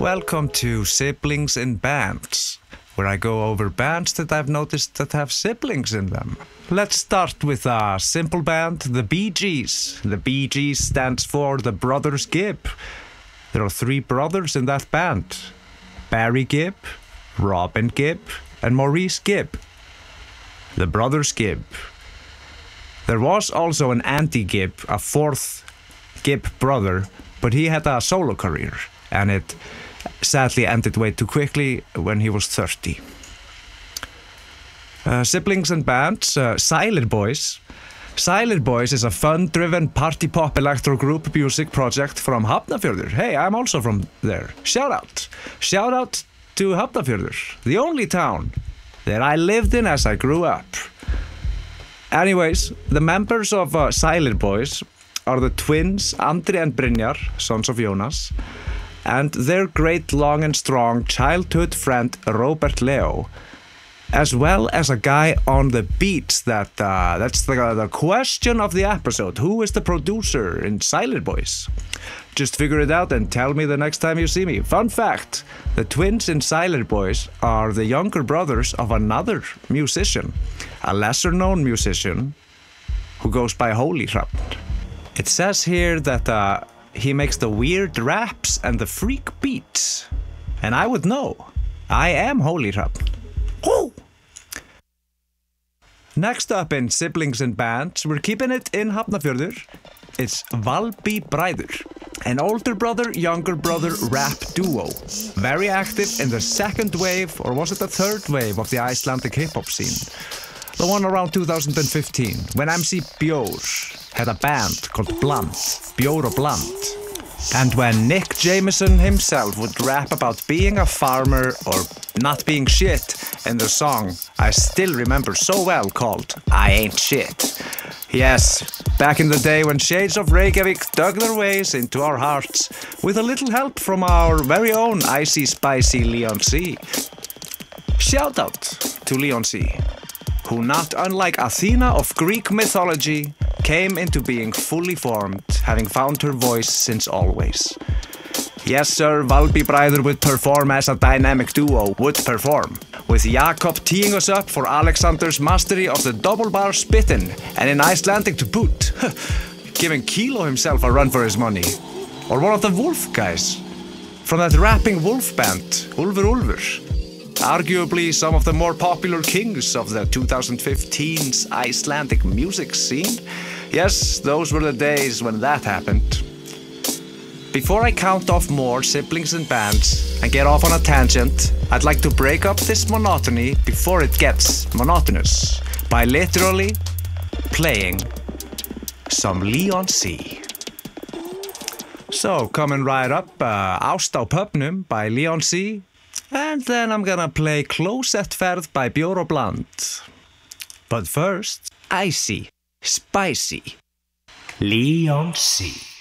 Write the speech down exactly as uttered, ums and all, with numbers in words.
Welcome to Siblings in Bands, where I go over bands that I've noticed that have siblings in them. Let's start with a simple band, the Bee Gees. The Bee Gees stands for the Brothers Gibb. There are three brothers in that band: Barry Gibb, Robin Gibb, and Maurice Gibb. The Brothers Gibb. There was also an Andy Gibb, a fourth Gibb brother, but he had a solo career, and it sadly ended way too quickly when he was thirty. Uh, siblings and bands, uh, Silent Boys. Silent Boys is a fun-driven party pop electro group music project from Hafnarfjörður. Hey, I'm also from there. Shout out. Shout out to Hafnarfjörður, the only town that I lived in as I grew up. Anyways, the members of uh, Silent Boys are the twins Andri and Brynjar, sons of Jonas, and their great long and strong childhood friend Robert Leo, as well as a guy on the beats that, uh, that's the, uh, the question of the episode. Who is the producer in Silent Boys? Just figure it out and tell me the next time you see me. Fun fact, the twins in Silent Boys are the younger brothers of another musician, a lesser known musician who goes by Holy Hrafn. It says here that uh, he makes the weird raps and the freak beats. And I would know. I am Holy Hrafn. Woo! Next up in Siblings and Bands, we're keeping it in Hafnarfjörður. It's Valby Bræður, an older brother, younger brother rap duo. Very active in the second wave, or was it the third wave of the Icelandic hip-hop scene? The one around two thousand fifteen, when M C Bjór had a band called Bland, Bjór og Bland. And when Nick Jameson himself would rap about being a farmer or not being shit in the song I still remember so well called I Ain't Shit. Yes, back in the day when Shades of Reykjavík dug their ways into our hearts with a little help from our very own icy spicy Leon C. Shout out to Leon C, who not unlike Athena of Greek mythology came into being fully formed, having found her voice since always. Yes sir, Valby Bræður would perform as a dynamic duo would perform, with Jakob teeing us up for Alexander's mastery of the double bar spittin', and in Icelandic to boot, giving Kilo himself a run for his money. Or one of the Wolf guys, from that rapping Wolf band, Ulfur Ulfur. Arguably some of the more popular kings of the two thousand fifteen's Icelandic music scene. Yes, those were the days when that happened. Before I count off more siblings and bands and get off on a tangent, I'd like to break up this monotony before it gets monotonous by literally playing some Leon C. So, coming right up, uh, Ást á pubnum by Leon C. And then I'm gonna play Klósettferð by Bjór og Bland. But first, icy, spicy, Leon C.